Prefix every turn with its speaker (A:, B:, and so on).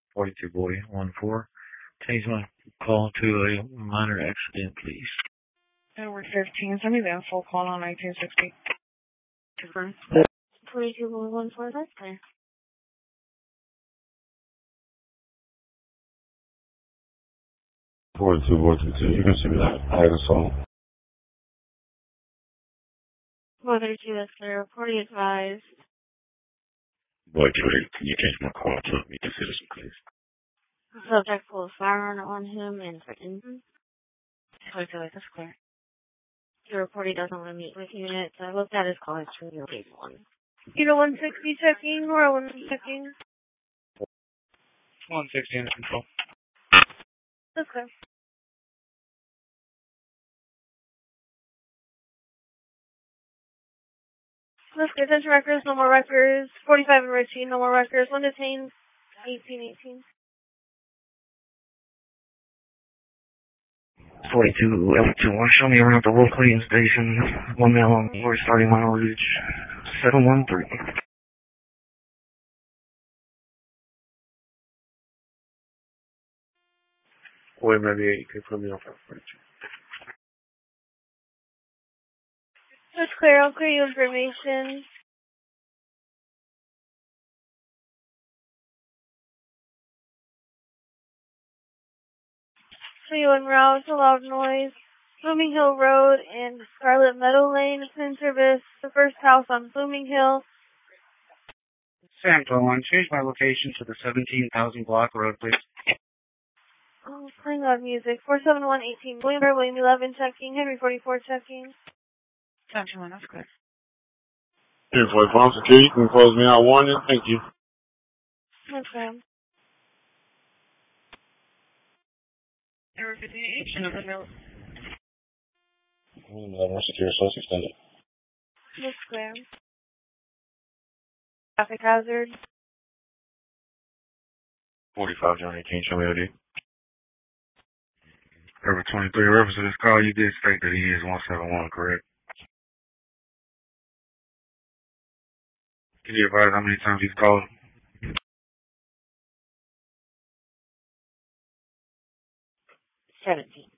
A: 42 boy 1-4. Change my call to a minor accident, please.
B: Number 15, send me the info call on 1960. Confirm.
C: 42 boy 1-4, that's clear.
D: 42 boy 2, you can see me that. I have a song.
C: 432, that's clear. Reporting advised.
D: Boy, can you change my call to me to citizen, please?
C: The subject pulled a firearm on him and threatened him.
B: 42, that's clear.
C: The reporting doesn't want to meet with units. I looked at his call history. You'll take one.
E: 160 checking, or 1 checking.
A: 160 under control.
E: That's clear. That's good. Attention records, no more records. 45 and Richie, no more records. 1 detained, 18.
A: 42 L21, show me around the local Union Station. 1 mile on board, starting mileage 713.
D: Wait, maybe you can put me off that bridge.
E: That's clear. I'll clear you information. So you en route to Loud Noise, Blooming Hill Road, and Scarlet Meadow Lane. It's in service. The first house on Blooming Hill.
A: Sam 21, change my location to the 17,000 block road, please.
E: Oh, playing loud music. 47118. William 11 checking. Henry 44 checking.
B: 71, that's clear.
D: Here, for phone security, you can close me out warning. Thank you.
E: Okay.
B: Number 58, another note.
D: Secure source extended.
E: That's clear. Traffic hazard.
D: 45 John 18, show me OD.
A: Number 23, reference to this call, you did state that he is 171, correct? Can you advise how many times he's called?
C: 17.